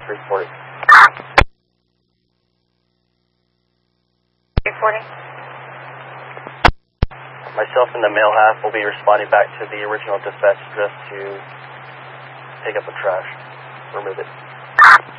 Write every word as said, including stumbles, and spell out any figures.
three forty. three forty. Myself and the male half will be responding back to the original dispatch address to pick up the trash, remove it.